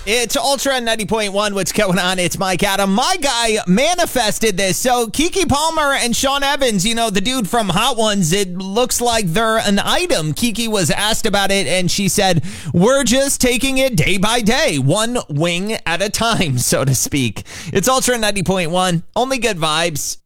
It's Ultra 90.1. What's going on? It's Mike Adam. My guy manifested this. So Keke Palmer and Sean Evans, the dude from Hot Ones, it looks like they're an item. Keke was asked about it, and she said, we're just taking it day by day, one wing at a time, so to speak. It's Ultra 90.1. Only good vibes.